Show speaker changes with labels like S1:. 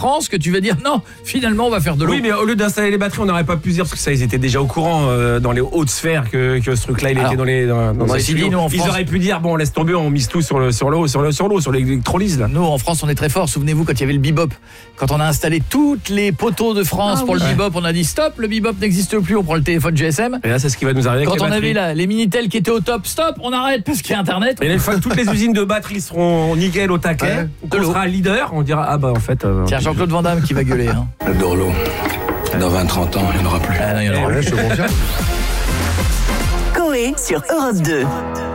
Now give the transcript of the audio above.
S1: France que tu vas dire non, finalement on va faire de l'eau.
S2: Oui, mais au lieu d'installer les batteries, on n'aurait pas pu se dire, parce que ça, ils étaient déjà au courant dans les hautes sphères que ce truc-là, il était dans les
S1: dit, nous, en
S2: ils
S1: France,
S2: auraient pu dire, bon, laisse tomber, on mise tout sur l'eau, sur l'électrolyse, là.
S1: Nous, en France, on est très fort. Souvenez-vous, quand il y avait le bebop, quand on a installé toutes les poteaux de France pour le bebop, on a dit stop, le bebop n'existe plus, on prend le téléphone GSM.
S2: Et là, c'est ce qui va nous arriver.
S1: Quand on avait là, les Minitel qui étaient au top, stop, on arrête parce qu'il y a Internet.
S2: Et une fois que toutes les usines de batteries seront nickel au taquet, on sera leader, on dira, ah bah en fait...
S1: Tiens, Jean-Claude Van Damme qui va gueuler. Hein.
S3: J'adore l'eau. Dans 20-30 ans, il n'y en aura plus.
S1: Ah non, il y en aura plus.
S4: Coé sur Europe 2.